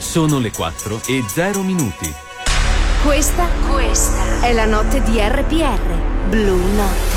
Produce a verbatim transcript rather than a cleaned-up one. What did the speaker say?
Sono le quattro e zero minuti. Questa, questa è la notte di R P R, Blue Notte.